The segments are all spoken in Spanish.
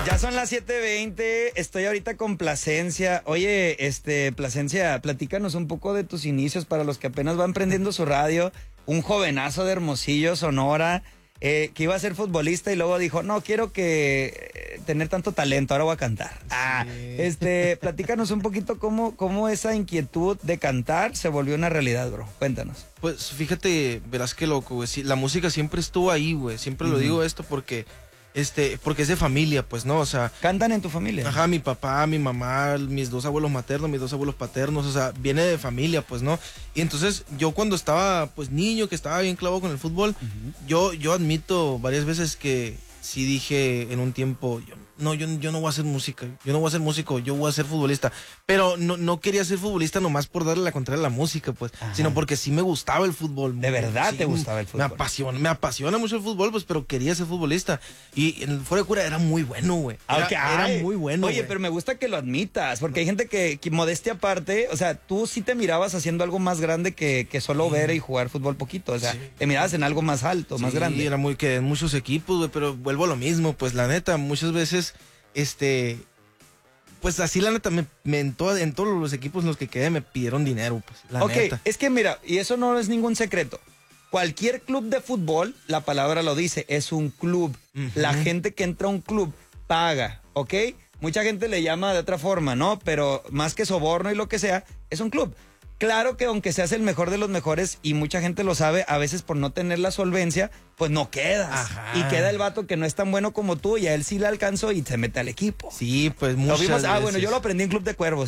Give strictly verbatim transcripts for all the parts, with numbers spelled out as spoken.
Ya son las siete veinte, estoy ahorita con Plasencia. Oye, este, Plasencia, platícanos un poco de tus inicios para los que apenas van prendiendo su radio. Un jovenazo de Hermosillo, Sonora, eh, que iba a ser futbolista y luego dijo, no, quiero que eh, tener tanto talento, ahora voy a cantar. Sí. Ah, este, platícanos un poquito cómo, cómo esa inquietud de cantar se volvió una realidad, bro. Cuéntanos. Pues fíjate, verás qué loco, güey. Sí, la música siempre estuvo ahí, güey. Siempre uh-huh. lo digo esto porque... Este, porque es de familia, pues, ¿no? O sea... ¿Cantan en tu familia? Ajá, mi papá, mi mamá, mis dos abuelos maternos, mis dos abuelos paternos, o sea, viene de familia, pues, ¿no? Y entonces, yo cuando estaba, pues, niño, que estaba bien clavado con el fútbol, uh-huh. yo, yo admito varias veces que sí dije en un tiempo, yo, no, yo, yo no voy a hacer música, yo no voy a ser músico, yo voy a ser futbolista. Pero no, no quería ser futbolista nomás por darle la contraria a la música, pues, ajá. sino porque sí me gustaba el fútbol. ¿De verdad sí, te gustaba el fútbol? Me apasiona, me apasiona mucho el fútbol, pues, pero quería ser futbolista. Y en el fuera de cura era muy bueno, güey. Era, okay. era muy bueno, Oye, güey. pero me gusta que lo admitas, porque hay gente que, que modestia aparte, o sea, tú sí te mirabas haciendo algo más grande que, que solo sí. ver y jugar fútbol poquito, o sea, sí. te mirabas en algo más alto, sí, más grande. Era muy que en muchos equipos, güey, pero vuelvo a lo mismo, pues, la neta, muchas veces... Este, pues así la neta, me, me en, todo, en todos los equipos en los que quedé me pidieron dinero, pues, la Ok, neta. Es que mira, y eso no es ningún secreto. Cualquier club de fútbol, la palabra lo dice, es un club. Uh-huh. La gente que entra a un club paga, ¿ok? Mucha gente le llama de otra forma, ¿no? Pero más que soborno y lo que sea, es un club. Claro que aunque seas el mejor de los mejores, y mucha gente lo sabe, a veces por no tener la solvencia, pues no quedas. Ajá. Y queda el vato que no es tan bueno como tú, y a él sí le alcanzó y se mete al equipo. Sí, pues muchas lo vimos, veces. Ah, bueno, yo lo aprendí en Club de Cuervos. O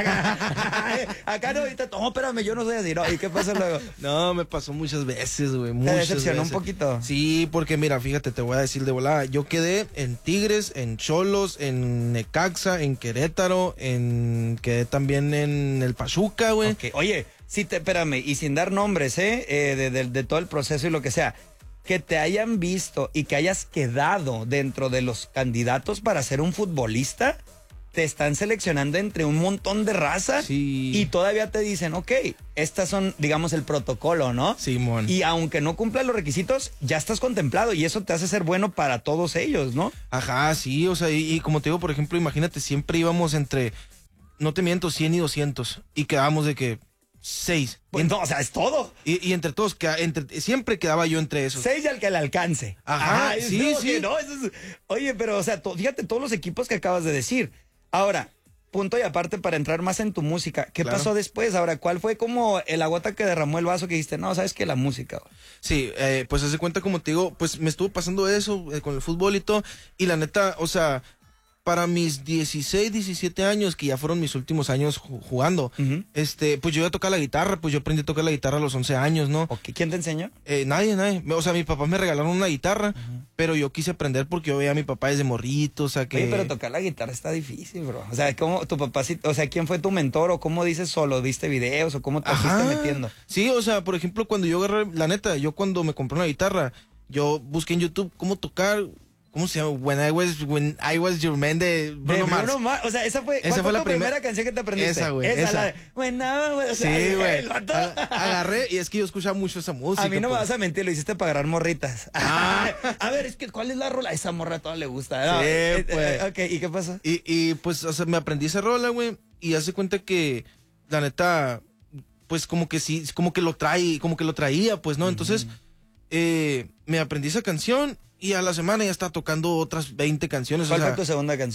sea, acá no, ahorita, no, espérame, yo no soy así, ¿no? ¿Y qué pasa luego? No, me pasó muchas veces, güey, muchas ¿Te decepcionó veces. un poquito? Sí, porque mira, fíjate, te voy a decir de volada, yo quedé en Tigres, en Xolos, en Necaxa, en Querétaro, en quedé también en el Pachuca, güey. Okay. Oye, sí, te, espérame, y sin dar nombres, ¿eh? eh de, de, de todo el proceso y lo que sea, que te hayan visto y que hayas quedado dentro de los candidatos para ser un futbolista, te están seleccionando entre un montón de raza sí. y todavía te dicen, ok, estas son, digamos, el protocolo, ¿no? Simón. Y aunque no cumpla los requisitos, ya estás contemplado y eso te hace ser bueno para todos ellos, ¿no? Ajá, sí, o sea, y, y como te digo, por ejemplo, imagínate, siempre íbamos entre, no te miento, cien y doscientos y quedábamos de que seis. Pues no, o sea, es todo. Y, y entre todos, que, entre, siempre quedaba yo entre esos. Seis y al que le alcance. Ajá, Ajá sí, sí. No, eso es, oye, pero, o sea, to, fíjate todos los equipos que acabas de decir. Ahora, punto y aparte para entrar más en tu música. ¿Qué claro. pasó después? Ahora, ¿cuál fue como la gota que derramó el vaso que dijiste, no, sabes que la música? Sí, eh, pues hace cuenta, como te digo, pues me estuvo pasando eso eh, con el fútbol y todo. Y la neta, o sea... Para mis dieciséis, diecisiete años, que ya fueron mis últimos años jugando, uh-huh. este, pues yo iba a tocar la guitarra, pues yo aprendí a tocar la guitarra a los once años, ¿no? Okay. ¿Quién te enseñó? Eh, nadie, nadie. O sea, mis papás me regalaron una guitarra, uh-huh. pero yo quise aprender porque yo veía a mi papá desde morrito, o sea que... Oye, pero tocar la guitarra está difícil, bro. O sea, ¿cómo tu papá, o sea, quién fue tu mentor o cómo dices solo? ¿Viste videos o cómo te Ajá. fuiste metiendo? Sí, o sea, por ejemplo, cuando yo agarré, la neta, yo cuando me compré una guitarra, yo busqué en YouTube cómo tocar... ¿Cómo se llama? When I was, when I was your man de Bruno, de Bruno Mars. O sea, esa fue, esa fue la tu primer... primera canción que te aprendiste. Esa, güey. Esa, esa. La de, when I was, o sea, sí, güey. A- agarré y es que yo escuchaba mucho esa música. A mí no pues. me vas a mentir, lo hiciste para agarrar morritas. Ah. A ver, es que ¿cuál es la rola? Esa morra a toda le gusta. No, sí, eh, pues. Eh, ok, ¿y qué pasa? Y, y pues, o sea, me aprendí esa rola, güey. Y hace cuenta que, la neta, pues como que sí, como que lo trae, como que lo traía, pues, ¿no? Uh-huh. Entonces, eh, me aprendí esa canción. Y a la semana ya está tocando otras veinte canciones. ¿Cuál o sea, fue tu segunda canción?